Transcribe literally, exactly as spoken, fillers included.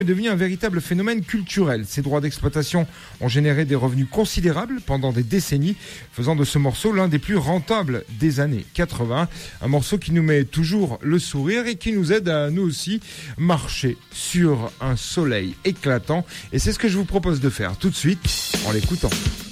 est devenu un véritable phénomène culturel. Ces droits d'exploitation ont généré des revenus considérables pendant des décennies, faisant de ce morceau l'un des plus rentables des années quatre-vingts. Un morceau qui nous met toujours le sourire et qui nous aide à nous aussi marcher sur un soleil éclatant. Et c'est ce que je vous propose de faire tout de suite en l'écoutant.